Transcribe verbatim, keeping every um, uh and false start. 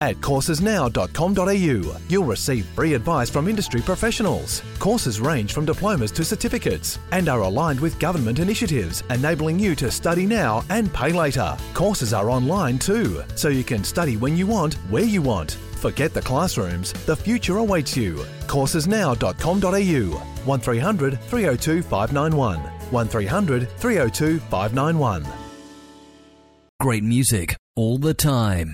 At courses now dot com dot a u, you'll receive free advice from industry professionals. Courses range from diplomas to certificates and are aligned with government initiatives, enabling you to study now and pay later. Courses are online too, so you can study when you want, where you want. Forget the classrooms, the future awaits you. courses now dot com dot a u, one three hundred, three oh two, five nine one, one three hundred, three oh two, five nine one. Great music all the time.